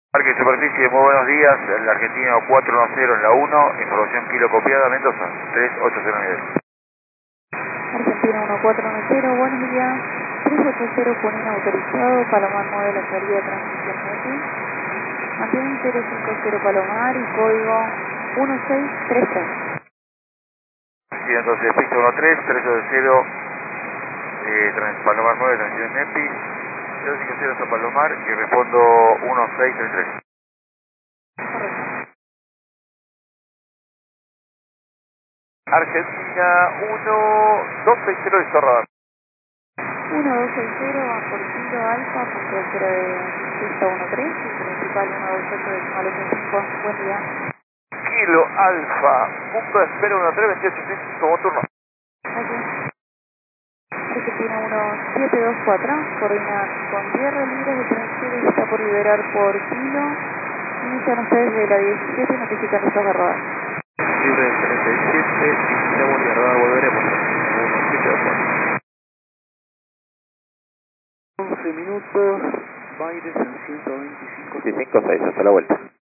Parque Superficie, muy buenos días, el argentino 410 en la 1, información kilo copiada, Mendoza, 380 nivel. Argentina 1410, buenos días, 380 con un autorizado, Palomar 9, la salida de transmisión NEPI, mantienen 050 Palomar y código 1633. Sí, entonces, pista 13, 380, Palomar 9, transmisión NEPI, 050 hasta Palomar y respondo 1633. Argentina 1260 de Zorra. 1260, van por kilo alfa, punto 0 de pista 13, y principal 128 decimal 85, buen día. Kilo Alfa, punto de espera 13, 28, como turno. Aquí. Argentina 1724, coordinar con tierra libre de transfer y está por liberar por kilo. Inician ustedes de la 17 y notifican estos errores. Libre del 37, iniciamos y ahora volveremos. 11 minutos, Baires en 125. 5-6, hasta la vuelta.